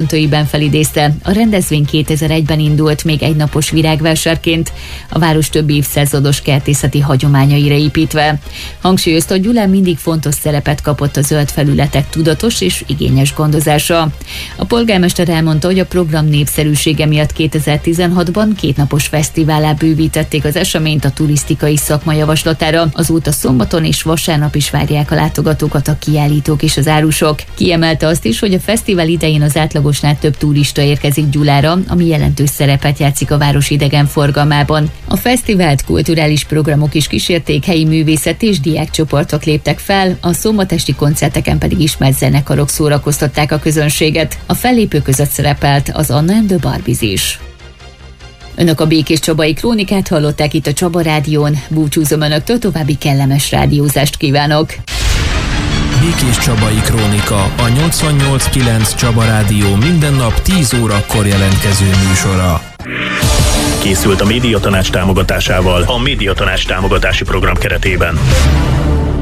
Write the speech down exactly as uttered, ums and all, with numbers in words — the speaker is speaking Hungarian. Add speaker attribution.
Speaker 1: döntőiben felidézte, a rendezvény kétezer-egyben indult még egynapos virágvásárként, a város több évszázados kertészeti hagyományaira építve. Hangsúlyozta, hogy Gyulán mindig fontos szerepet kapott a zöld felületek tudatos és igényes gondozása. A polgármester elmondta, hogy a program népszerűsége miatt kétezer-tizenhatban kétnapos fesztiválá bővítették az eseményt a turisztikai szakma javaslatára. Azóta szombaton és vasárnap is várják a látogatókat a kiállítók és az árusok. Kiemelte azt is, hogy a fesztivál idején az átlagosnál több turista érkezik Gyulára, ami jelentős szerepet játszik a város idegenforgalmában. A fesztivált kulturális programok is kísérték, helyi művészeti és diákcsoportok léptek fel, a szombatesti koncerteken pedig ismert zenekarok szórakoztatták a közönséget. A fellépő között szerepelt az Anna and the Barbies is. Önök a Békés Csabai Krónikát hallották itt a Csaba Rádión. Búcsúzom önöktől, további kellemes rádiózást kívánok!
Speaker 2: Békés Csabai Krónika, a nyolcvannyolc kilenc Csaba Rádió minden nap tíz órakor jelentkező műsora.
Speaker 3: Készült a Médiatanács támogatásával a Médiatanács támogatási program keretében.